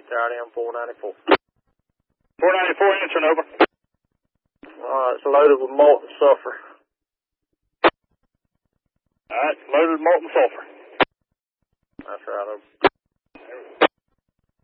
Guardian 494. 494, answering over. It's loaded with molten sulfur. Alright, loaded with molten sulfur. That's right, over.